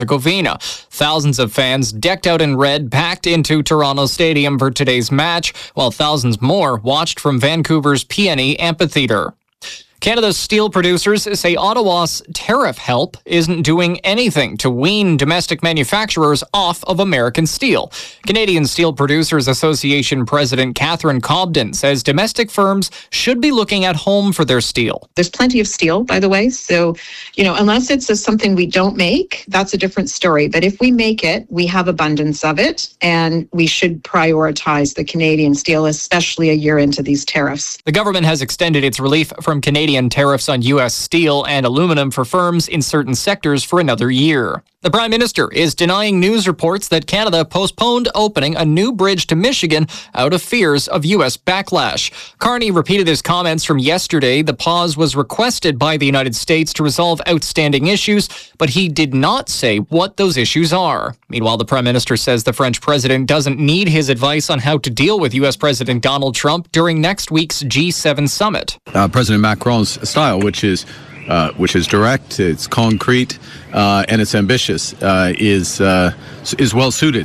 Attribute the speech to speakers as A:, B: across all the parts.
A: Herzegovina. Thousands of fans decked out in red packed into Toronto Stadium for today's match, while thousands more watched from Vancouver's PNE Amphitheatre. Canada's steel producers say Ottawa's tariff help isn't doing anything to wean domestic manufacturers off of American steel. Canadian Steel Producers Association President Catherine Cobden says domestic firms should be looking at home for their steel.
B: There's plenty of steel, by the way. So, unless it's something we don't make, that's a different story. But if we make it, we have abundance of it, and we should prioritize the Canadian steel, especially a year into these tariffs.
A: The government has extended its relief from Canadian tariffs on U.S. steel and aluminum for firms in certain sectors for another year. The Prime Minister is denying news reports that Canada postponed opening a new bridge to Michigan out of fears of U.S. backlash. Carney repeated his comments from yesterday. The pause was requested by the United States to resolve outstanding issues, but he did not say what those issues are. Meanwhile, the Prime Minister says the French president doesn't need his advice on how to deal with U.S. President Donald Trump during next week's G7 summit.
C: President Macron's style, which is direct, it's concrete, and it's ambitious, is well suited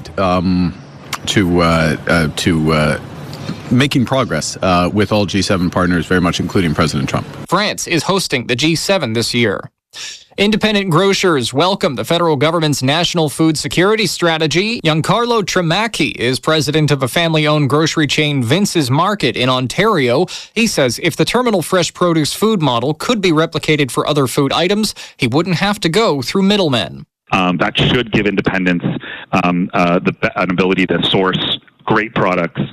C: to making progress with all G7 partners, very much including President Trump.
A: France is hosting the G7 this year. Independent grocers welcome the federal government's national food security strategy. Giancarlo Tremacchi is president of a family-owned grocery chain Vince's Market in Ontario. He says if the terminal fresh produce food model could be replicated for other food items, he wouldn't have to go through middlemen.
D: That should give independents an ability to source great products